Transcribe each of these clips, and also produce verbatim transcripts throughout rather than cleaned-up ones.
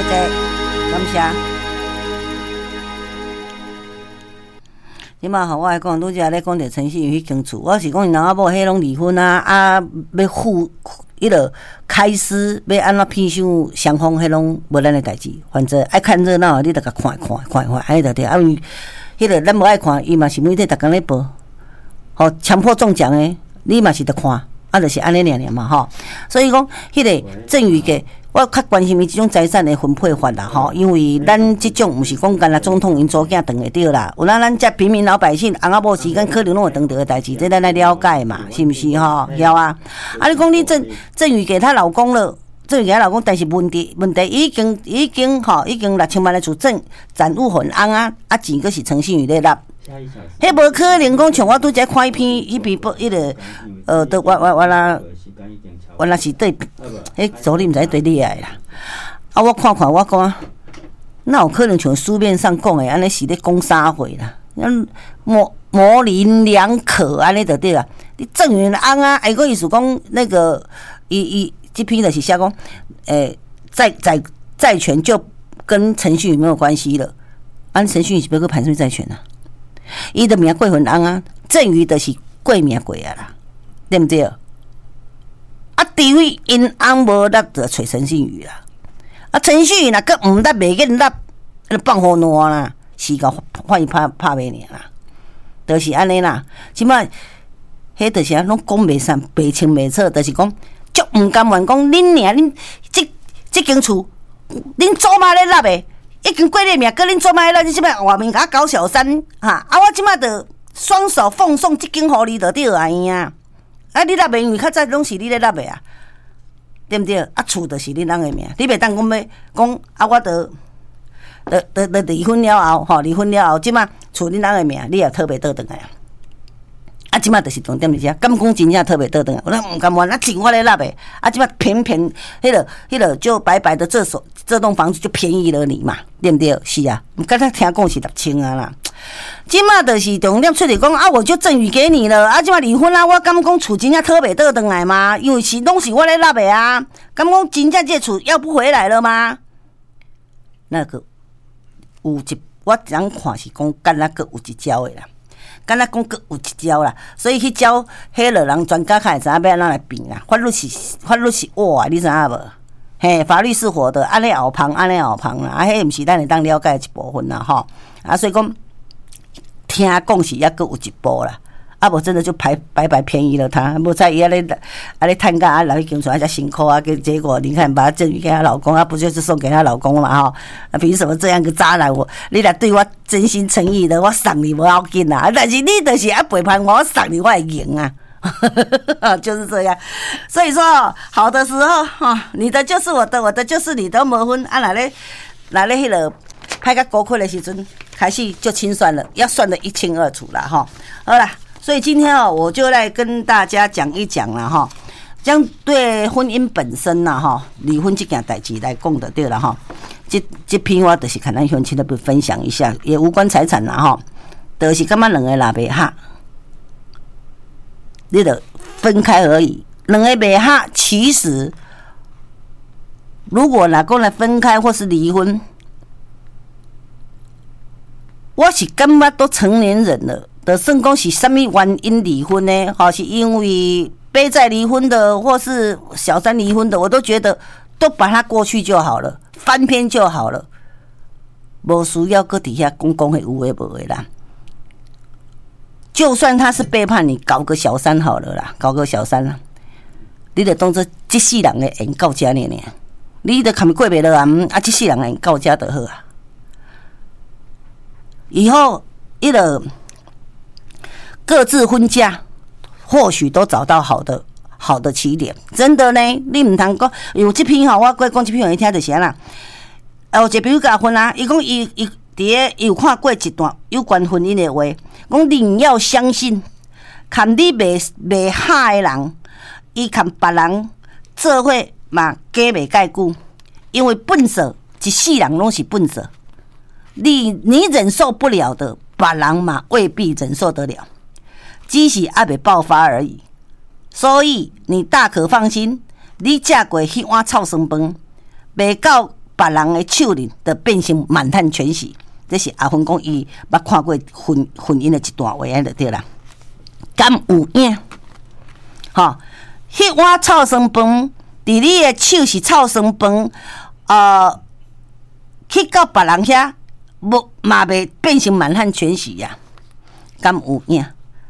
家，感谢。即马吼，我来讲，拄则咧讲着陈信宇迄间厝，我是讲因老阿某迄拢离婚啊，啊要付迄落开支，要安怎偏向双方迄拢无咱诶代志，反正爱看热闹，你着甲看看看看，安尼着对。啊，因为迄落咱无爱看，伊嘛是每日逐工咧报，吼强迫中奖诶，你嘛是着看，啊，着是安尼尔尔嘛吼。所以讲，迄个赠与嘅。我较关心伊即种财产的分配法啦，吼，因为咱即种毋是讲干那总统因祖囝长会着啦，有咱咱遮平民老百姓，翁仔某时间可能拢会长着的代志，这咱来了解嘛，是毋是吼？晓啊？啊，你讲你赠赠与给她老公了，赠与给她老公，但是问题问题已经已经吼，已经六千万的厝赠暂误还翁啊，啊钱阁是诚信与咧纳。迄无可能讲像我拄则看一篇一篇报迄个，呃，都我我我啦。原来是对，迄助理毋知对厉害啦。啊，我看看，我讲，那有可能像书面上讲的，安尼是咧讲啥货啦？模模棱两可，安尼就对啦。你赠与翁啊，哎个意思讲那个，伊伊这篇就是写讲，诶、欸，债债债权就跟程序没有关系了。按、啊、程序是要去盘什么债权啊？伊的名过分翁啊，赠与就是过名过啊啦，对不对？啊，除非因翁无纳，就找陈信宇啦。啊，陈信宇若阁毋纳，袂瘾纳，就放互烂啦，时间换伊拍拍袂尔啦，就是安尼啦。即摆，迄就是啊，拢讲袂散，白清袂错，就是讲，足毋甘愿讲恁娘，恁即即间厝，恁祖妈咧纳诶，已经过你名，搁恁祖妈咧纳，你即摆外面甲搞小三哈，啊，我即摆着双手奉送即间互你就对啊伊啊。啊！你纳袂，因为较早拢是你咧纳袂啊，对毋对？啊，厝就是恁人诶名，你袂当讲要讲啊，我得得得得离婚了后，吼，离婚了后，即马厝恁人诶名，你也特别倒转来啊。啊，即马就是重点伫遮，敢讲真正特别倒转来，我毋甘愿，啊，钱我咧纳诶，啊，即马偏偏迄个迄个就白白的这所这栋房子就便宜了你嘛，对毋对？是啊，毋敢若听讲是六千啊啦。即马就是重点出嚟讲啊，我就赠与给你了啊！即马离婚啊，我敢讲厝真正特别倒转来吗？因为是拢是我咧纳的啊，敢讲真正这厝要不回来了吗？那个有一我怎看是讲，敢若个有一招的啦，敢若讲个有一招啦，所以去招迄落人专家看会知影要安怎来辩啦。法律是法律是活的，你知影无？嘿，法律是活的，安尼后旁，安尼后旁啦，啊，迄毋是咱会当了解的一部分啦，吼啊，所以讲。听讲是还阁有一步啦，啊无真的就白白白便宜了他，无在伊安尼安尼趁甲啊来去间厝啊遮辛苦啊，结果你看把他赠与给她老公，啊不就是送给她老公嘛哈？啊凭什么这样个渣男我？你若对我真心诚意的，我送你无要紧啦，但是你就是啊背叛我，我送你我会赢啊，就是这样。所以说好的时候哈，你的就是我的，我的就是你的，无分啊，哪咧哪咧迄个歹甲高亏的时阵。开始就清算了，要算得一清二楚了哈。好啦，所以今天哦，我就来跟大家讲一讲了哈。这样对婚姻本身呐哈，离婚这件代志来讲的对了哈。这这篇我就是看咱乡亲那边分享一下，也无关财产啦哈，就是感觉两个啦袂合，你得分开而已。两个袂合，其实如果哪讲来分开或是离婚。我是感觉都成年人了，就算讲是什么原因离婚呢？哈，是因为背债离婚的，或是小三离婚的，我都觉得都把它过去就好了，翻篇就好了，无需要搁底下讲讲的有的无的啦。就算他是背叛你，搞个小三好了啦，搞个小三啦，你就当作这世人的缘到这呢呢，你就看过袂落啊？啊，这世人的缘到这就好啊。以后一个各自婚嫁，或许都找到好的好的起点。真的呢，你唔通讲有这篇吼，我过讲这篇互你听就是安啦。有一个朋友结婚啊，伊讲伊伊伫个有看过一段有关婚姻的话，讲你要相信，看你袂袂合的人，伊看别人做伙嘛加袂介久，因为笨手一世人拢是笨手。你你忍受不了的，别人嘛未必忍受得了，只是还没爆发而已。所以你大可放心，你食过迄碗臭酸饭，袂到别人的手里，就变成满汉全席。这是阿芬讲伊捌看过婚婚姻的一段话安就对啦。敢有影？吼，迄碗臭酸饭，伫你的手是臭酸饭，呃，去到别人遐，无嘛袂变成满汉全席呀、啊？敢有影？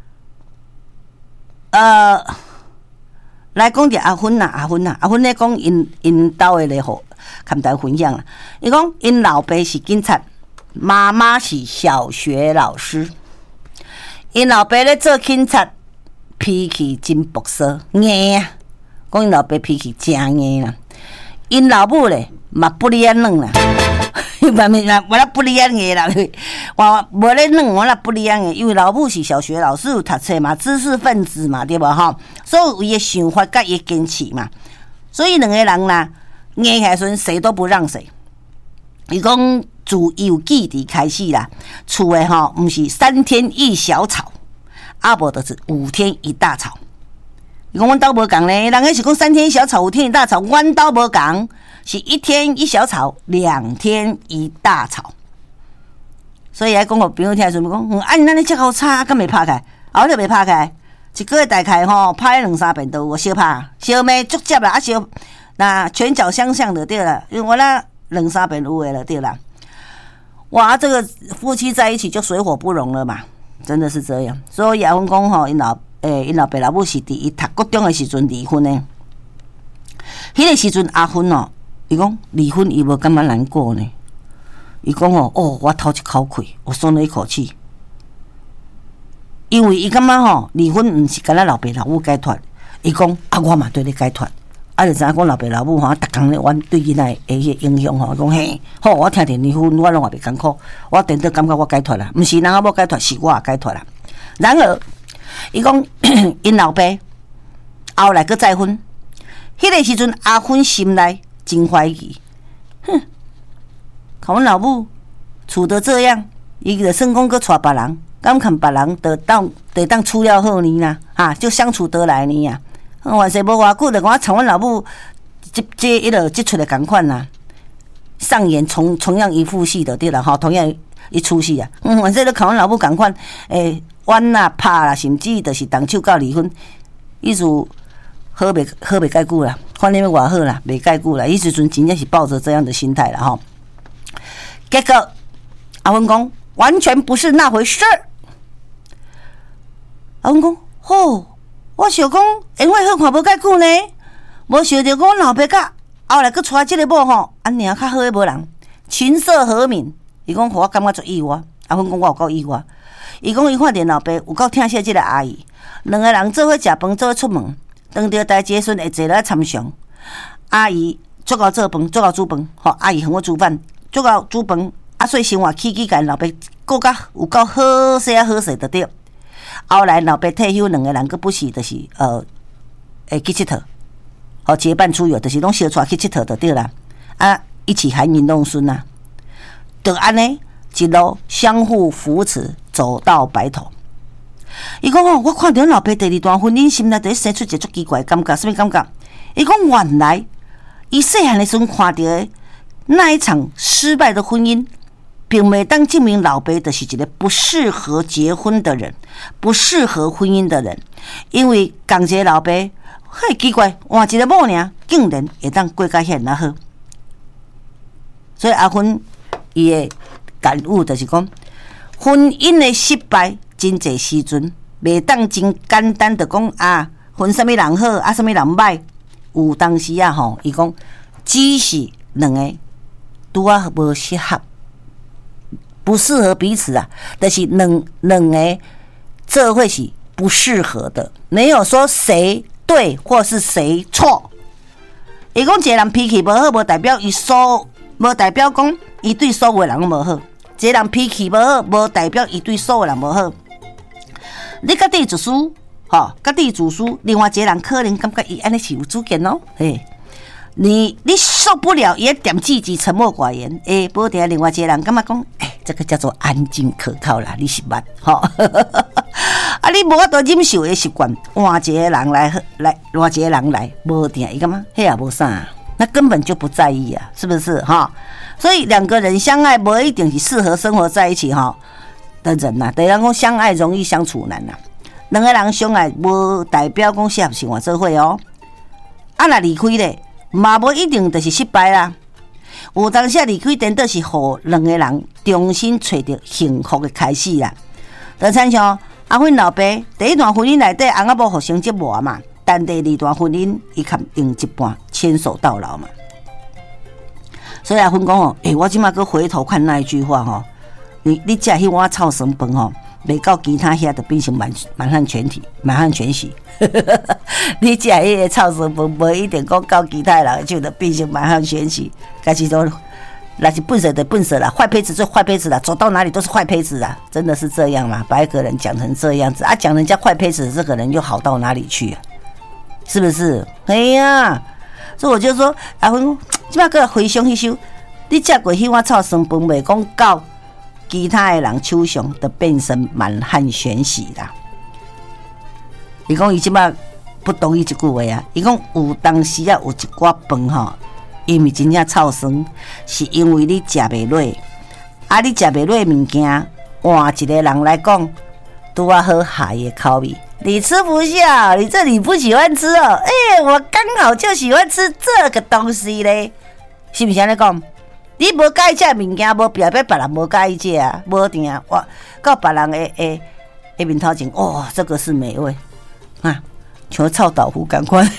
呃，来讲着阿芬啦，阿芬啦，阿芬咧讲因因兜的咧吼，跟大家分享啦。伊讲因老爸是警察。妈妈是小学老师，因老爸咧做警察，脾气真暴躁，硬啊！讲因老爸脾气真硬啦。因老母咧嘛不离安软啦，嘛咪啦，我啦不离安硬啦。我无咧软，我啦不离安硬，因为老母是小学老师，有读册嘛，知识分子嘛，对无吼？所以伊的想法甲伊坚持嘛，所以两个人啦，硬起来时阵谁都不让谁。伊讲。自伊有记忆开始啦，厝诶吼，毋是三天一小吵，啊无就是五天一大吵。伊讲阮兜无共咧，人家是讲三天一小吵，五天一大吵，阮兜无共，是一天一小吵，两天一大吵。所以来讲，互朋友听时阵讲，嗯，啊你咱咧遮好吵，敢袂拍开？后头袂拍开，一个月大概吼拍两三遍都有小拍，小妹足接啦，啊小那拳脚相向的对啦，因为我那两三遍有诶了对啦。哇，这个夫妻在一起就水火不容了嘛，真的是这样。所以阿芬讲吼，因老诶，因老爸老母是伫伊读国中的时阵离婚的。迄个时阵阿芬哦，伊讲离婚伊无感觉难过呢。伊讲哦，哦，我透一口气，我松了一口气，因为伊感觉吼，离婚毋是干咱老爸老母解脱，伊讲啊，我嘛对你解脱。啊，就知影讲老爸老母吼，逐工咧，阮对囡仔诶迄个影响吼，讲嘿，好，我听着离婚，我拢也袂艰苦，我真正感觉我解脱啦，毋是人阿某解脱，是我也解脱啦。然而，伊讲因老爸后来佫再婚，迄个时阵阿芬心内真怀疑，哼，看阮老母处得这样，伊就算讲佫娶别人，敢看别人得当得当处了好呢啦，哈，就相处得来呢呀。原是无偌久，就讲我从阮老母即即一落即出的共款啦，上演同同样一副戏的对啦，吼，同样一出戏啊。嗯，原说咧看阮老母共款，诶，冤啦、拍啦，甚至就是动手到离婚，意思好袂好袂介久啦，看你要偌好啦，袂介久啦。伊时阵真正是抱着这样的心态啦，吼。结果阿芬讲完全不是那回事儿。阿芬讲，吼。我想讲，因为好看无介久呢，无想着讲老爸甲后来佫娶即个某吼，安尼啊较好诶无人，琴瑟和鸣。伊讲，互我感觉足意外。阿芬讲我有够意外。伊讲伊看见老爸有够疼惜即个阿姨，两个人做伙食饭，做伙出门，当着代志时阵会坐来参详。阿姨足够做饭，足够煮饭，吼，阿姨很会煮饭，足够煮饭，啊，所以生活起起甲老爸过甲有够好势啊好势得对。后来老爸退休，两个人佫不是就是呃，诶去佚佗，好结伴出游，就是拢小带去佚佗就对啦。啊，一起含饴弄孙呐，就安尼一路相互扶持，走到白头。伊讲哦，我看到老爸第二段婚姻，心内就生出一个足奇怪的感觉，什么感觉？伊讲原来伊细汉的时阵看到的那一场失败的婚姻。并袂当证明老爸就是一个不适合结婚的人，不适合婚姻的人，因为共一个老爸，很奇怪，换一个某尔，竟然会当过甲遐尔好。所以阿芬伊的感悟就是讲，婚姻的失败，真侪时阵袂当真简单的讲啊，分什么人好，啊什么人歹。有当时啊吼，伊讲只是两个拄啊无适合。不适合彼此啊，但是两两个这会是不适合的，没有说谁对或是谁错。伊讲一个人脾气无好，无代表伊所，无代表讲伊对所有人无好。一个人脾气无好，无代表伊对所有人无好。你家己自私，吼，家己自私，另外一个人可能感觉伊安尼是有主见哦，嘿。你你受不了也点自己沉默寡言，诶、欸，不定另外一个人感觉讲，哎、欸，这个叫做安静可靠啦，你是捌吼？啊，你无法度忍受的习惯，换一个人来来，换一个人来，无定伊感觉迄也无啥， 那根本就不在意啊，是不是哈？所以两个人相爱，不一定是适合生活在一起哈的人呐、啊。等于讲相爱容易相处难呐、啊。两个人相爱，无代表讲适合生活做伙哦。啊，若离开咧，嘛无一定就是失败啦。有当时离开，真的是互两个人重新找到幸福的开始啦。就亲像阿阮老爸第一段婚姻内底，翁仔某互成绩无嘛，但第二段婚姻伊较用一半牵手到老嘛。所以阿芬讲哦，诶、欸，我即马搁回头看那一句话吼，你你食迄碗臭酸饭吼，袂到其他遐就变成满满汉全体满汉全席。你食迄个臭酸饭，无一定讲到其他人就得变成满汉全席，但是都那是笨死的笨死了，坏胚子就坏胚子了，走到哪里都是坏胚子啊！真的是这样吗？把一个人讲成这样子啊，讲人家坏胚子，这个人又好到哪里去啊？是不是？哎呀，所以我就说，阿芬，即摆个回想迄首，你食过迄碗臭酸饭，袂讲到其他的人手上，就变成满汉全席啦。伊讲伊即摆不同意一句话啊，伊讲有当时啊有一寡饭吼。因为真正臭酸，是因为你食袂落，啊，你食袂落物件，换一个人来讲，拄啊好下的口味，你吃不下，你这里不喜欢吃哦，哎、欸，我刚好就喜欢吃这个东西嘞，是不是安尼讲？你无介意食物件，无表表别人无介意食啊，无定啊，哇，到别人的诶诶面头前，哦，这个是美味啊。像臭豆腐同款，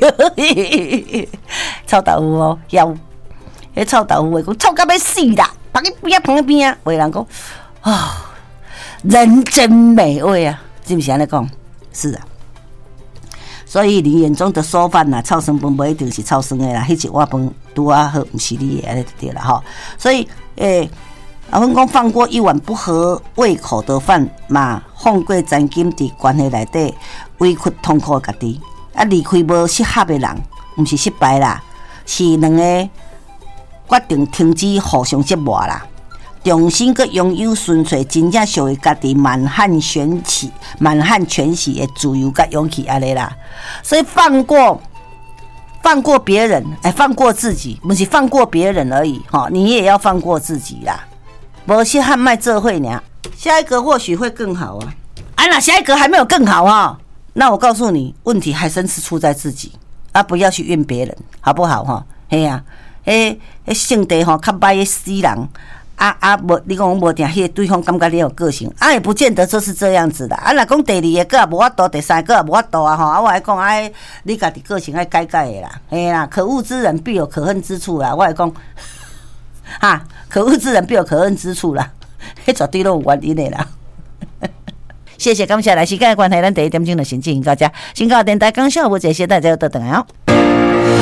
臭豆腐哦，要迄臭豆腐，讲臭到要死啦！放去边啊，放去边啊，有人讲啊、哦，人真美味啊，是不是安尼讲？是啊，所以你眼中的馊饭呐，臭酸饭不一定是臭酸的啦，迄一碗饭拄啊好，不是你的安尼就对了哈。所以诶。阿芬讲放过一碗不合胃口的饭嘛，放过曾经伫关系内底委屈痛苦家己，啊离开无适合的人，毋是失败啦，是两个决定停止互相折磨啦，重新去拥有纯粹真正属于家己满汉全席、满汉全席的自由甲勇气安尼啦，所以放过。放过别人，哎，放过自己，不是放过别人而已，哈，你也要放过自己啦。无是汉卖这会呢，下一个或许会更好啊！啊，那下一个还没有更好啊？那我告诉你，问题还真是出在自己啊！不要去怨别人，好不好哈？嘿呀、啊，诶诶，性地吼较歹的死人，啊啊，无你讲无定，迄个对方感觉你有个性，啊也不见得就是这样子的。啊，若讲第二个个无法度，第三个无法度啊吼！啊，我来讲，哎，你家己个性爱改改的啦，嘿啦，可恶之人必有可恨之处啦，我来讲。哈，可恶之人必有可恨之处啦，迄绝对都有原因的啦。谢谢，感谢来时间的关系，咱第一点钟就先进行到这，先到电台讲笑，我这些大家都等来哦。